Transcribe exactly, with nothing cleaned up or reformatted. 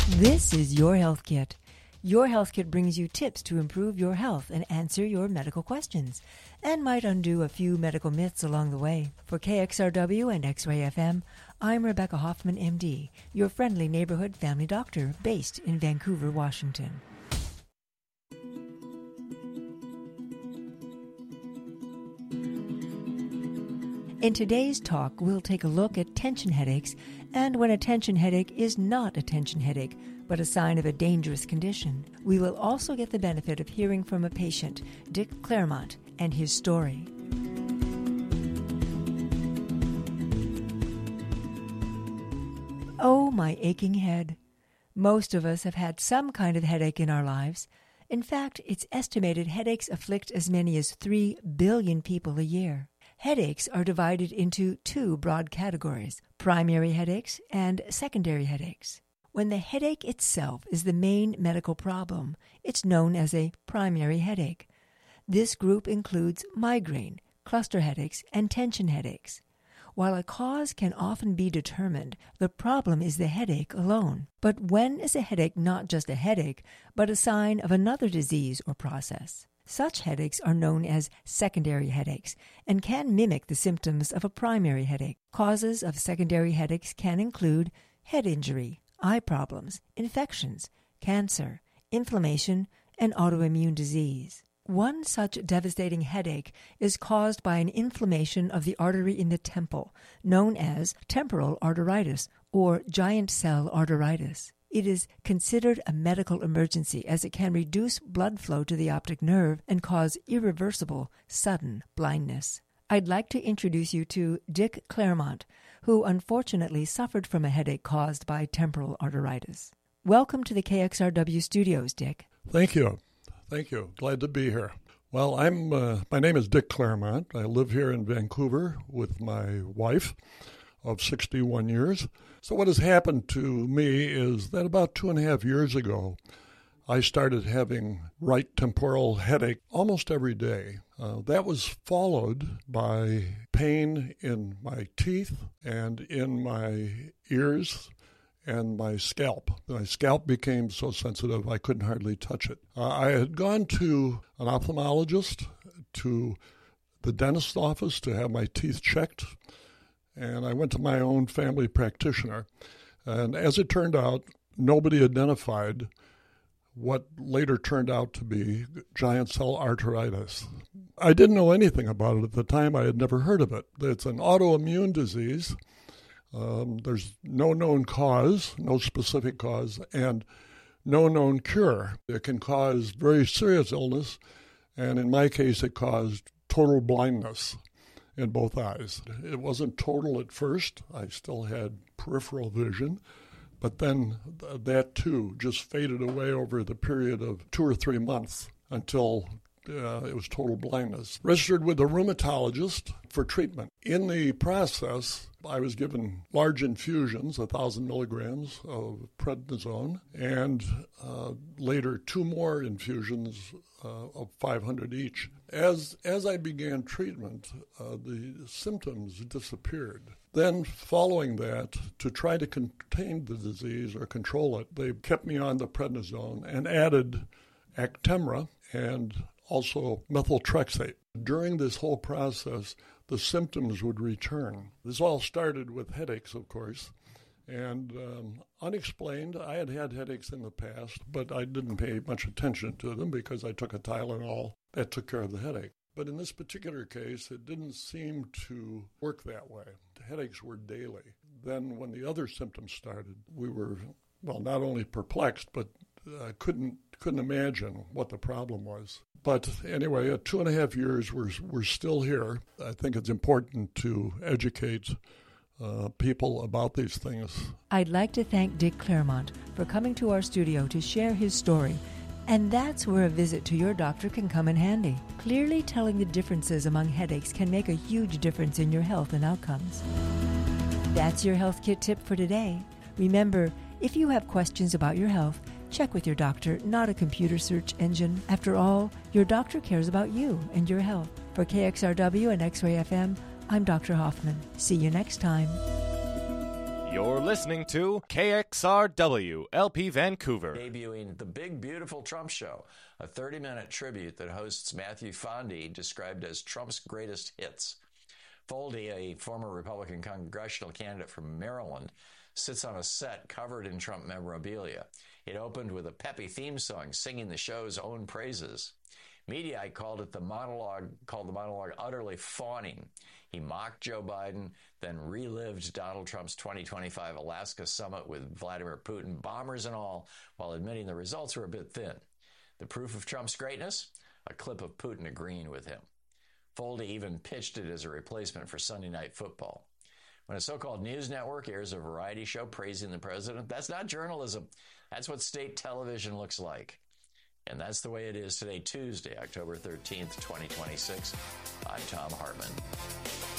This is Your Health Kit. Your Health Kit brings you tips to improve your health and answer your medical questions, and might undo a few medical myths along the way. For K X R W and X-Ray F M, I'm Rebecca Hoffman, M D, your friendly neighborhood family doctor based in Vancouver, Washington. In today's talk, we'll take a look at tension headaches and when a tension headache is not a tension headache, but a sign of a dangerous condition. We will also get the benefit of hearing from a patient, Dick Claremont, and his story. Oh, my aching head. Most of us have had some kind of headache in our lives. In fact, it's estimated headaches afflict as many as three billion people a year. Headaches are divided into two broad categories, primary headaches and secondary headaches. When the headache itself is the main medical problem, it's known as a primary headache. This group includes migraine, cluster headaches, and tension headaches. While a cause can often be determined, the problem is the headache alone. But when is a headache not just a headache, but a sign of another disease or process? Such headaches are known as secondary headaches and can mimic the symptoms of a primary headache. Causes of secondary headaches can include head injury, eye problems, infections, cancer, inflammation, and autoimmune disease. One such devastating headache is caused by an inflammation of the artery in the temple, known as temporal arteritis or giant cell arteritis. It is considered a medical emergency as it can reduce blood flow to the optic nerve and cause irreversible, sudden blindness. I'd like to introduce you to Dick Claremont, who unfortunately suffered from a headache caused by temporal arteritis. Welcome to the K X R W studios, Dick. Thank you. Thank you. Glad to be here. Well, I'm. Uh, my name is Dick Claremont. I live here in Vancouver with my wife of sixty-one years. So what has happened to me is that about two and a half years ago, I started having right temporal headache almost every day. Uh, that was followed by pain in my teeth and in my ears and my scalp. My scalp became so sensitive I couldn't hardly touch it. Uh, I had gone to an ophthalmologist, to the dentist's office to have my teeth checked, and I went to my own family practitioner. And as it turned out, nobody identified what later turned out to be giant cell arteritis. I didn't know anything about it at the time. I had never heard of it. It's an autoimmune disease. Um, there's no known cause, no specific cause, and no known cure. It can cause very serious illness, and in my case, it caused total blindness in both eyes. It wasn't total at first. I still had peripheral vision, but then th- that too just faded away over the period of two or three months until uh, it was total blindness. Registered with a rheumatologist for treatment. In the process, I was given large infusions, one thousand milligrams of prednisone, and uh, later two more infusions uh, of five hundred each. As as I began treatment, uh, the symptoms disappeared. Then, following that, to try to contain the disease or control it, they kept me on the prednisone and added Actemra and also methotrexate. During this whole process, the symptoms would return. This all started with headaches, of course, and um, unexplained. I had had headaches in the past, but I didn't pay much attention to them because I took a Tylenol that took care of the headache. But in this particular case, it didn't seem to work that way. The headaches were daily. Then when the other symptoms started, we were, well, not only perplexed, but uh, couldn't couldn't imagine what the problem was. But anyway, at two and a half years, we're, we're still here. I think it's important to educate uh, people about these things. I'd like to thank Dick Claremont for coming to our studio to share his story. And that's where a visit to your doctor can come in handy. Clearly telling the differences among headaches can make a huge difference in your health and outcomes. That's your Health Kit tip for today. Remember, if you have questions about your health, check with your doctor, not a computer search engine. After all, your doctor cares about you and your health. For K X R W and X-Ray F M, I'm Doctor Hoffman. See you next time. You're listening to K X R W, L P Vancouver. Debuting The Big Beautiful Trump Show, a thirty-minute tribute that hosts Matthew Fondy, described as Trump's greatest hits. Foldy, a former Republican congressional candidate from Maryland, sits on a set covered in Trump memorabilia. It opened with a peppy theme song singing the show's own praises. Mediaite called it the monologue, called the monologue utterly fawning. He mocked Joe Biden, then relived Donald Trump's twenty twenty-five Alaska summit with Vladimir Putin, bombers and all, while admitting the results were a bit thin. The proof of Trump's greatness? A clip of Putin agreeing with him. Foldy even pitched it as a replacement for Sunday Night Football. When a so-called news network airs a variety show praising the president, that's not journalism. That's what state television looks like. And that's the way it is today, Tuesday, October thirteenth, twenty twenty-six. I'm Tom Hartman.